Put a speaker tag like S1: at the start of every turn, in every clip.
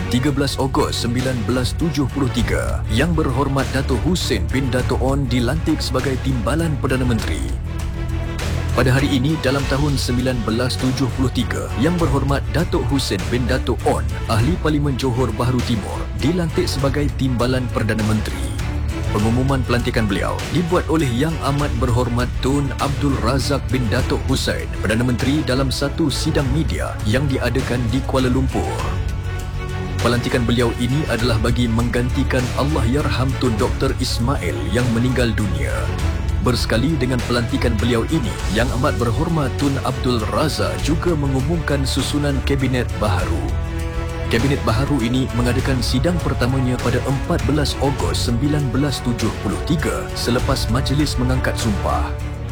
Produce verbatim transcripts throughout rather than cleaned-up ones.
S1: tiga belas Ogos seribu sembilan ratus tujuh puluh tiga, Yang Berhormat Dato' Hussein bin Dato' On dilantik sebagai Timbalan Perdana Menteri. Pada hari ini dalam tahun seribu sembilan ratus tujuh puluh tiga, Yang Berhormat Dato' Hussein bin Dato' On, Ahli Parlimen Johor Bahru Timur, dilantik sebagai Timbalan Perdana Menteri. Pengumuman pelantikan beliau dibuat oleh Yang Amat Berhormat Tun Abdul Razak bin Dato' Hussein, Perdana Menteri, dalam satu sidang media yang diadakan di Kuala Lumpur. Pelantikan beliau ini adalah bagi menggantikan Allahyarham Tun Doktor Ismail yang meninggal dunia. Bersekali dengan pelantikan beliau ini, Yang Amat Berhormat Tun Abdul Razak juga mengumumkan susunan Kabinet baharu. Kabinet baharu ini mengadakan sidang pertamanya pada empat belas Ogos seribu sembilan ratus tujuh puluh tiga selepas majlis mengangkat sumpah.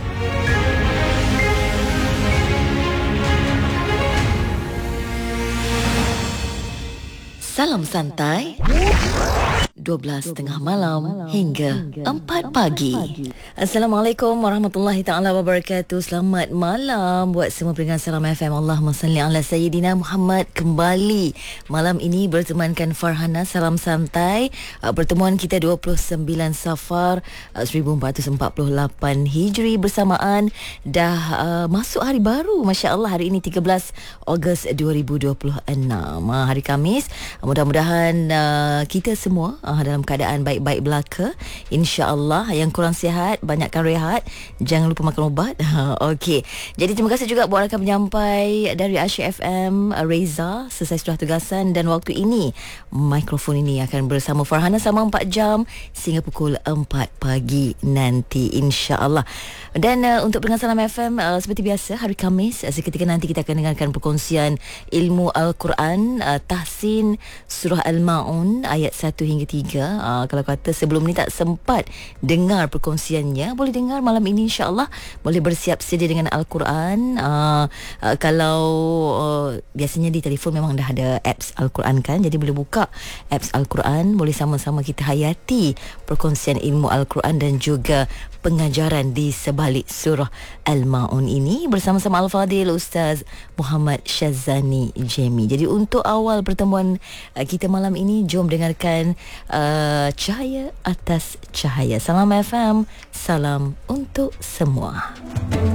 S2: Salam santai. dua belas tengah malam hingga empat pagi. Assalamualaikum warahmatullahi taala wabarakatuh. Selamat malam buat semua pendengar Salam F M. Allahumma salli ala Sayyidina Muhammad. Kembali malam ini bertemankan Farhana, Salam Santai. Pertemuan kita dua puluh sembilan Safar seribu empat ratus empat puluh lapan Hijri, bersamaan dah uh, masuk hari baru. Masya Allah, hari ini tiga belas Ogos dua ribu dua puluh enam, hari Khamis. Mudah-mudahan uh, kita semua uh, dalam keadaan baik-baik belaka, insya-Allah. Yang kurang sihat, banyakkan rehat, jangan lupa makan ubat. Okey. Jadi terima kasih juga buat rakan penyampai dari Asyik F M, Reza, selesai sudah tugasan, dan waktu ini mikrofon ini akan bersama Farhana selama empat jam sehingga pukul empat pagi nanti, insya-Allah. Dan uh, untuk pendengar Salam F M, uh, seperti biasa hari Khamis, uh, seketika nanti kita akan dengarkan perkongsian ilmu Al-Quran, uh, Tahsin Surah Al-Ma'un ayat satu hingga tiga. Uh, kalau kata sebelum ni tak sempat dengar perkongsiannya, boleh dengar malam ini, insya-Allah. Boleh bersiap sedia dengan Al-Quran. Uh, uh, kalau uh, biasanya di telefon memang dah ada apps Al-Quran kan, jadi boleh buka apps Al-Quran, boleh sama-sama kita hayati perkongsian ilmu Al-Quran dan juga pengajaran di sebalik surah Al-Ma'un ini bersama-sama Al-Fadil Ustaz Muhammad Syazani Jemi. Jadi untuk awal pertemuan uh, kita malam ini, jom dengarkan uh, Cahaya Atas Cahaya. Salam F M, salam untuk semua.